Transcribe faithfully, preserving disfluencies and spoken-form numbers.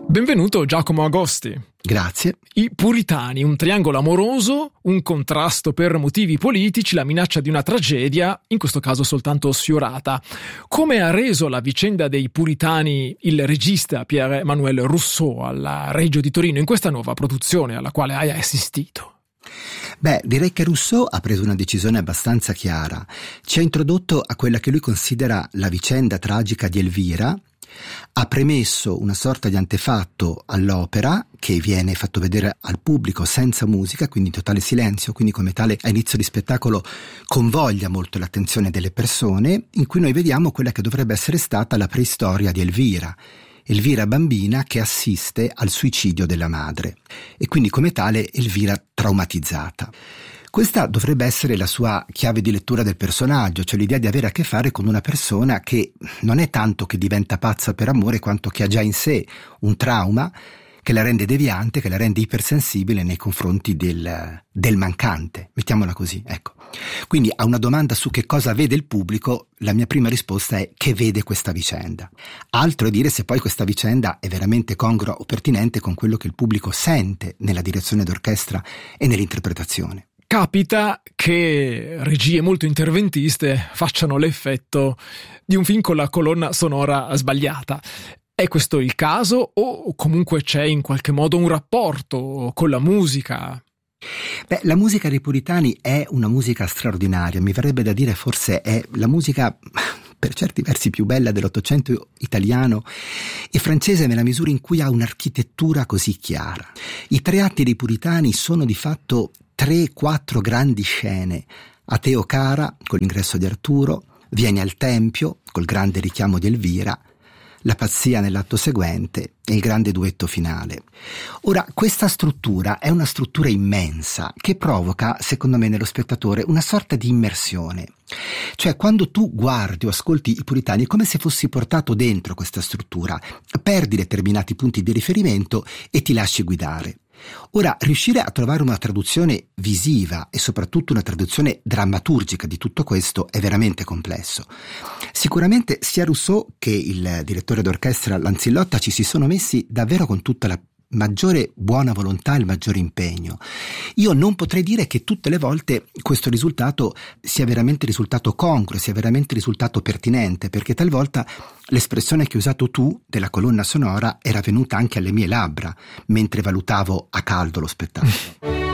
Benvenuto Giacomo Agosti. Grazie. I puritani, un triangolo amoroso, un contrasto per motivi politici, la minaccia di una tragedia, in questo caso soltanto sfiorata. Come ha reso la vicenda dei puritani il regista Pierre-Emmanuel Rousseau alla Regio di Torino in questa nuova produzione alla quale hai assistito? Beh, direi che Rousseau ha preso una decisione abbastanza chiara. Ci ha introdotto a quella che lui considera la vicenda tragica di Elvira, ha premesso una sorta di antefatto all'opera che viene fatto vedere al pubblico senza musica, quindi in totale silenzio, quindi come tale a inizio di spettacolo convoglia molto l'attenzione delle persone, in cui noi vediamo quella che dovrebbe essere stata la preistoria di Elvira. Elvira bambina che assiste al suicidio della madre e quindi come tale Elvira traumatizzata. Questa dovrebbe essere la sua chiave di lettura del personaggio, cioè l'idea di avere a che fare con una persona che non è tanto che diventa pazza per amore quanto che ha già in sé un trauma che la rende deviante, che la rende ipersensibile nei confronti del, del mancante, mettiamola così, ecco. Quindi a una domanda su che cosa vede il pubblico, la mia prima risposta è che vede questa vicenda. Altro è dire se poi questa vicenda è veramente congrua o pertinente con quello che il pubblico sente nella direzione d'orchestra e nell'interpretazione. Capita che regie molto interventiste facciano l'effetto di un film con la colonna sonora sbagliata. È questo il caso o comunque c'è in qualche modo un rapporto con la musica? Beh, la musica dei puritani è una musica straordinaria, mi verrebbe da dire forse è la musica per certi versi più bella dell'Ottocento italiano e francese nella misura in cui ha un'architettura così chiara. I tre atti dei puritani sono di fatto tre, quattro grandi scene. A Teo cara, con l'ingresso di Arturo, Vieni al Tempio, col grande richiamo di Elvira, La pazzia nell'atto seguente e il grande duetto finale. Ora, questa struttura è una struttura immensa che provoca, secondo me, nello spettatore una sorta di immersione. Cioè, quando tu guardi o ascolti i puritani è come se fossi portato dentro questa struttura, perdi determinati punti di riferimento e ti lasci guidare. Ora, riuscire a trovare una traduzione visiva e soprattutto una traduzione drammaturgica di tutto questo è veramente complesso. Sicuramente sia Rousseau che il direttore d'orchestra Lanzillotta ci si sono messi davvero con tutta la maggiore buona volontà e il maggiore impegno. Io non potrei dire che tutte le volte questo risultato sia veramente risultato congruo, sia veramente risultato pertinente, perché talvolta l'espressione che hai usato tu della colonna sonora era venuta anche alle mie labbra mentre valutavo a caldo lo spettacolo.